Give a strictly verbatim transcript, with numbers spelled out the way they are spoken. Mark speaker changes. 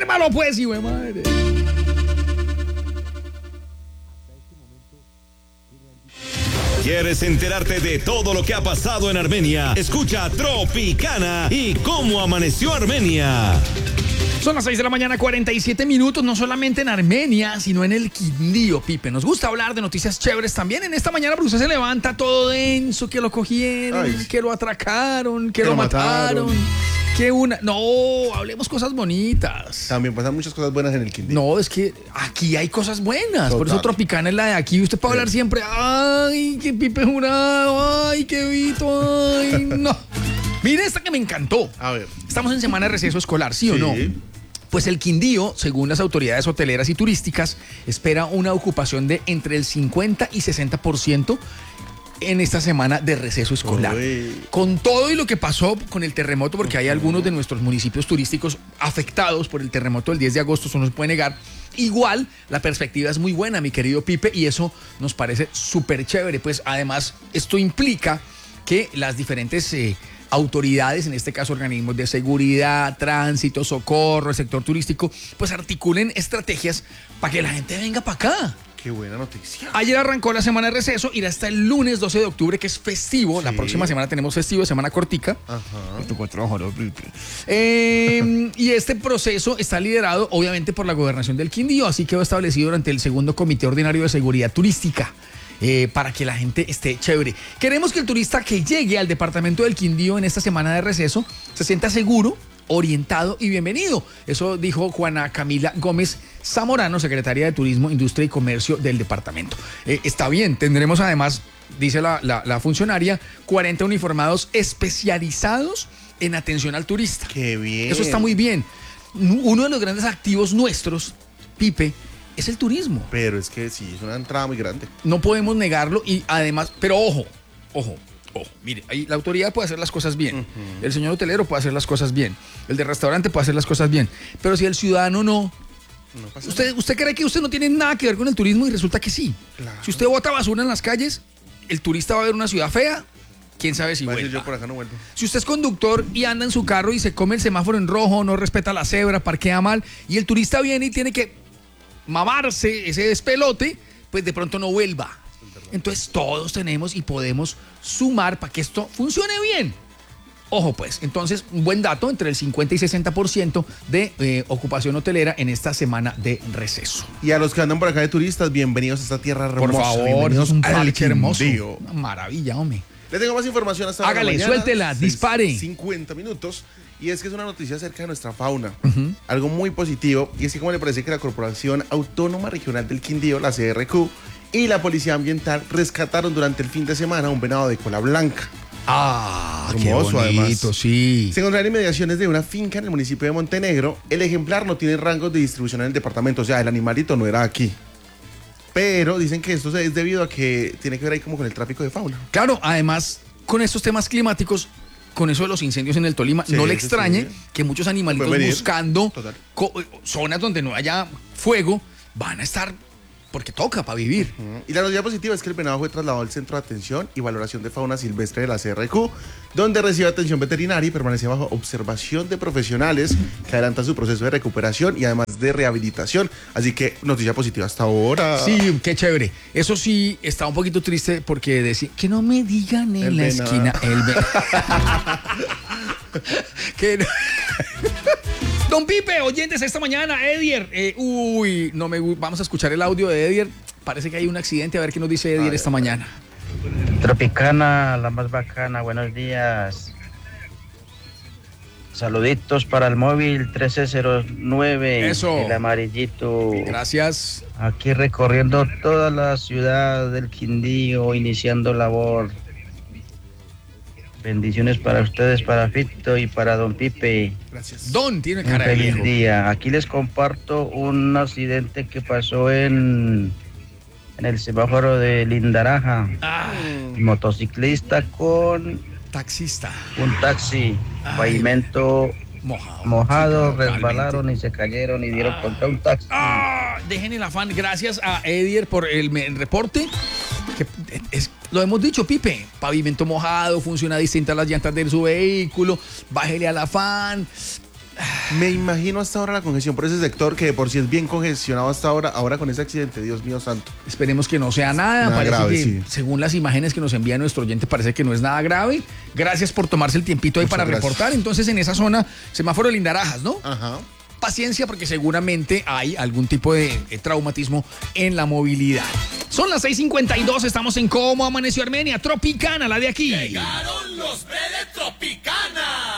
Speaker 1: Duérmalo pues, hijo de madre.
Speaker 2: ¿Quieres enterarte de todo lo que ha pasado en Armenia? Escucha Tropicana y cómo amaneció Armenia.
Speaker 1: Son las seis de la mañana, cuarenta y siete minutos, no solamente en Armenia, sino en el Quindío, Pipe. Nos gusta hablar de noticias chéveres también. En esta mañana, usted se levanta todo denso, que lo cogieron, Ay. que lo atracaron, que, que lo, lo mataron. mataron. Que una... No, hablemos cosas bonitas.
Speaker 3: También pasan muchas cosas buenas en el Quindío.
Speaker 1: No, es que aquí hay cosas buenas. Total. Por eso Tropicana es la de aquí. Usted puede hablar sí. siempre, ay, qué Pipe Jurado, ay, qué Vito, ay, no. Mire esta que me encantó.
Speaker 3: A ver.
Speaker 1: Estamos en semana de receso escolar, ¿sí, sí. o no? Pues el Quindío, según las autoridades hoteleras y turísticas, espera una ocupación de entre el cincuenta y sesenta por ciento en esta semana de receso escolar. Uy. Con todo y lo que pasó con el terremoto, porque uh-huh. hay algunos de nuestros municipios turísticos afectados por el terremoto del diez de agosto, eso no se puede negar. Igual, la perspectiva es muy buena, mi querido Pipe, y eso nos parece súper chévere. Pues además, esto implica que las diferentes... Eh, autoridades, en este caso organismos de seguridad, tránsito, socorro, el sector turístico, pues articulen estrategias para que la gente venga para acá.
Speaker 3: Qué buena noticia.
Speaker 1: Ayer arrancó la semana de receso, irá hasta el lunes doce de octubre, que es festivo. Sí. La próxima semana tenemos festivo, semana cortica. Ajá. Eh, y este proceso está liderado, obviamente, por la gobernación del Quindío, así quedó establecido durante el segundo Comité Ordinario de Seguridad Turística. Eh, para que la gente esté chévere. Queremos que el turista que llegue al departamento del Quindío en esta semana de receso se sienta seguro, orientado y bienvenido. Eso dijo Juana Camila Gómez Zamorano, secretaria de Turismo, Industria y Comercio del departamento. Eh, está bien, tendremos además, dice la, la, la funcionaria, cuarenta uniformados especializados en atención al turista.
Speaker 3: ¡Qué bien!
Speaker 1: Eso está muy bien. Uno de los grandes activos nuestros, Pipe, es el turismo.
Speaker 3: Pero es que sí, es una entrada muy grande.
Speaker 1: No podemos negarlo y además, pero ojo, ojo, ojo, mire, ahí la autoridad puede hacer las cosas bien, uh-huh. el señor hotelero puede hacer las cosas bien, el de restaurante puede hacer las cosas bien, pero si el ciudadano no, no pasa usted, nada. Usted cree que usted no tiene nada que ver con el turismo y resulta que sí. Claro. Si usted bota basura en las calles, el turista va a ver una ciudad fea, quién sabe si vuelve.
Speaker 3: Yo por acá no vuelvo.
Speaker 1: Si usted es conductor y anda en su carro y se come el semáforo en rojo, no respeta la cebra, parquea mal, y el turista viene y tiene que mamarse ese despelote, pues de pronto no vuelva. Entonces todos tenemos y podemos sumar para que esto funcione bien. Ojo pues, entonces un buen dato, entre el cincuenta y sesenta por ciento de eh, ocupación hotelera en esta semana de receso.
Speaker 3: Y a los que andan por acá de turistas, bienvenidos a esta tierra hermosa.
Speaker 1: Por favor, es un parque hermoso.
Speaker 3: Quindío.
Speaker 1: Una maravilla, hombre.
Speaker 3: Le tengo más información hasta ahora.
Speaker 1: Hágale, suéltela, dispare.
Speaker 3: cincuenta minutos. Y es que es una noticia acerca de nuestra fauna. Uh-huh. Algo muy positivo. Y es que como le parece que la Corporación Autónoma Regional del Quindío, la C R Q, y la Policía Ambiental rescataron durante el fin de semana un venado de cola blanca.
Speaker 1: Ah, hermoso, qué bonito, además. Sí.
Speaker 3: Se encontrará en inmediaciones de una finca en el municipio de Montenegro. El ejemplar no tiene rangos de distribución en el departamento. O sea, el animalito no era aquí. Pero dicen que esto es debido a que tiene que ver ahí como con el tráfico de fauna.
Speaker 1: Claro, además, con estos temas climáticos, con eso de los incendios en el Tolima, sí, no le extrañe sí. que muchos animalitos buscando co- zonas donde no haya fuego van a estar porque toca para vivir.
Speaker 3: Uh-huh. Y la noticia positiva es que el venado fue trasladado al Centro de Atención y Valoración de Fauna Silvestre de la C R Q, donde recibe atención veterinaria y permanece bajo observación de profesionales que adelantan su proceso de recuperación y además de rehabilitación. Así que noticia positiva hasta ahora.
Speaker 1: Sí, qué chévere. Eso sí, está un poquito triste porque decía que no me digan en el la venado. Esquina el venado. que no. Don Pipe, oyentes esta mañana, Edier. Eh, uy, no me vamos a escuchar el audio de Edier. Parece que hay un accidente, a ver qué nos dice Edier esta mañana.
Speaker 4: Tropicana, la más bacana, buenos días. Saluditos para el móvil trece cero nueve.
Speaker 1: Eso.
Speaker 4: El amarillito.
Speaker 1: Gracias.
Speaker 4: Aquí recorriendo toda la ciudad del Quindío, iniciando labor. Bendiciones para ustedes, para Fito y para Don Pipe.
Speaker 1: Gracias. Don tiene cara
Speaker 4: de
Speaker 1: viejo.
Speaker 4: Un feliz día. Aquí les comparto un accidente que pasó en, en el semáforo de Lindaraja. Ah. Motociclista con...
Speaker 1: Taxista.
Speaker 4: Un taxi. Ay. Pavimento mojado, mojado resbalaron y se cayeron y dieron ah. contra un taxi.
Speaker 1: Ah. Dejen el afán. Gracias a Edier por el, el reporte. Que es, lo hemos dicho, Pipe, pavimento mojado, funciona distinta a las llantas de su vehículo, bájele al afán.
Speaker 3: Me imagino hasta ahora la congestión por ese sector, que de por sí es bien congestionado hasta ahora, ahora con ese accidente, Dios mío santo.
Speaker 1: Esperemos que no sea nada,
Speaker 3: Nada
Speaker 1: parece
Speaker 3: grave,
Speaker 1: que,
Speaker 3: sí.
Speaker 1: según las imágenes que nos envía nuestro oyente, parece que no es nada grave. Gracias por tomarse el tiempito ahí
Speaker 3: Muchas
Speaker 1: para
Speaker 3: gracias.
Speaker 1: reportar. Entonces, en esa zona, semáforo de Lindarajas, ¿no?
Speaker 3: Ajá.
Speaker 1: Paciencia, porque seguramente hay algún tipo de eh, traumatismo en la movilidad. Son las seis cincuenta y dos, estamos en Cómo Amaneció Armenia, Tropicana, la de aquí.
Speaker 2: Llegaron